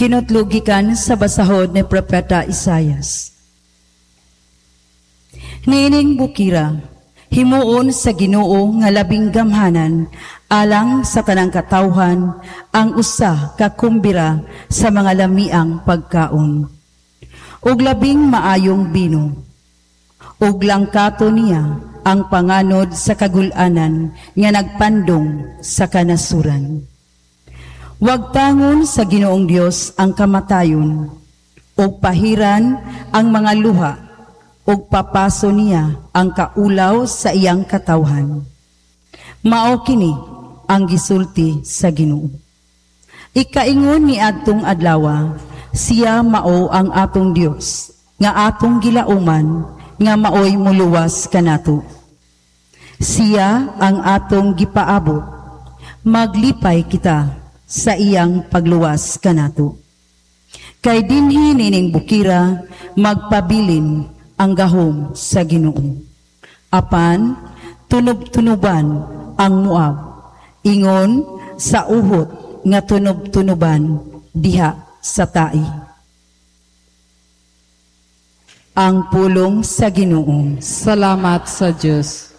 Kinutlugikan sa basahod ni Propeta Isayas. Nining bukira, himuon sa Ginoo nga labing gamhanan, alang sa tanang katawhan, ang usa kakumbira sa mga lamiang pagkaon. Ug labing maayong bino, ug langkato niya ang panganod sa kagulanan nga nagpandong sa kanasuran. Wagtangon sa Ginoong Dios ang kamatayon, ug pahiran ang mga luha, ug papaso niya ang kaulaw sa iyang katawhan. Mao kini ang gisulti sa Ginoo. Ikaingon ni adtong adlaw, siya mao ang atong Dios, nga atong gilauman, nga maoy muluwas kanato. Siya ang atong gipaabot, maglipay kita sa iyang pagluwas kanato. Kay dinhi nining bukira, magpabilin ang gahom sa Ginoo. Apan, tunob-tunuban ang Moab, ingon sa uhot nga tunob-tunuban diha sa tai. Ang pulong sa Ginoo. Salamat sa Diyos.